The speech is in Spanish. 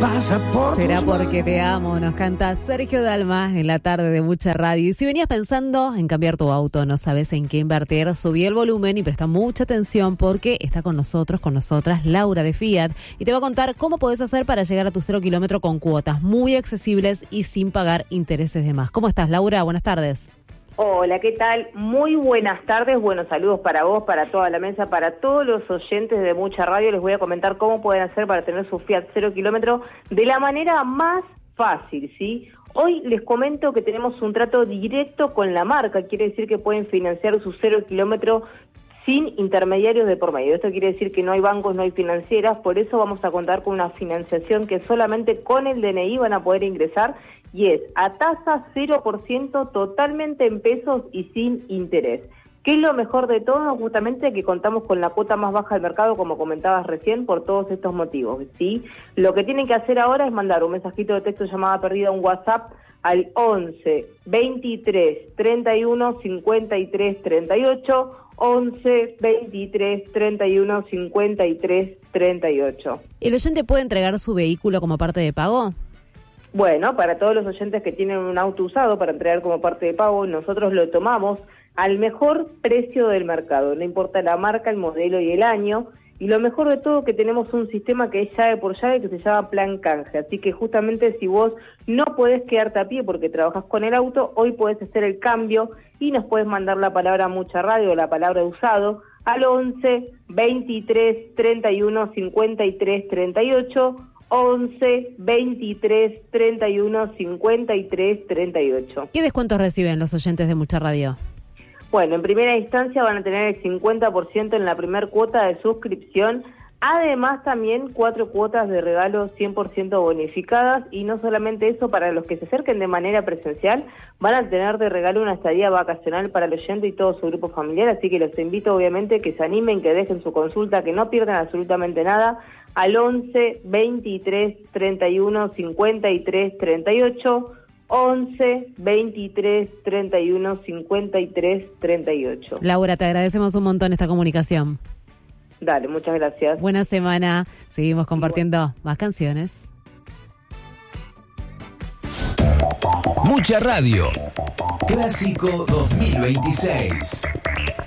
pasa por Será tus porque manos. te amo, nos canta Sergio Dalma en la tarde de Mucha Radio. Y si venías pensando en cambiar tu auto, no sabes en qué invertir, subí el volumen y presta mucha atención porque está con nosotras, Laura de Fiat, y te va a contar cómo podés hacer para llegar a tu 0 kilómetro con cuotas muy accesibles y sin pagar intereses de más. ¿Cómo estás, Laura? Buenas tardes. Hola, ¿qué tal? Muy buenas tardes, buenos saludos para vos, para toda la mesa, para todos los oyentes de Mucha Radio. Les voy a comentar cómo pueden hacer para tener su Fiat 0 kilómetro de la manera más fácil, ¿sí? Hoy les comento que tenemos un trato directo con la marca, quiere decir que pueden financiar su 0 kilómetro sin intermediarios de por medio. Esto quiere decir que no hay bancos, no hay financieras, por eso vamos a contar con una financiación que solamente con el DNI van a poder ingresar y es a tasa 0% totalmente en pesos y sin interés. ¿Qué es lo mejor de todo? Justamente que contamos con la cuota más baja del mercado, como comentabas recién, por todos estos motivos, ¿sí? Lo que tienen que hacer ahora es mandar un mensajito de texto llamada perdida, un WhatsApp, al 11 23 31 53 38, 11 23 31 53 38. ¿El oyente puede entregar su vehículo como parte de pago? Bueno, para todos los oyentes que tienen un auto usado para entregar como parte de pago, nosotros lo tomamos al mejor precio del mercado, no importa la marca, el modelo y el año, y lo mejor de todo que tenemos un sistema que es llave por llave que se llama Plan Canje, así que justamente si vos no podés quedarte a pie porque trabajas con el auto, hoy podés hacer el cambio y nos podés mandar la palabra Mucha Radio o la palabra usado al 11 23 31 53 38, 11 23 31 53 38. ¿Qué descuentos reciben los oyentes de Mucha Radio? Bueno, en primera instancia van a tener el 50% en la primera cuota de suscripción, además también 4 cuotas de regalo 100% bonificadas, y no solamente eso, para los que se acerquen de manera presencial, van a tener de regalo una estadía vacacional para el oyente y todo su grupo familiar, así que los invito obviamente que se animen, que dejen su consulta, que no pierdan absolutamente nada, al 11 23 31 53 38, 11 23 31 53 38. Laura, te agradecemos un montón esta comunicación. Dale, muchas gracias. Buena semana, seguimos compartiendo más canciones. Mucha Radio. Clásico 2026.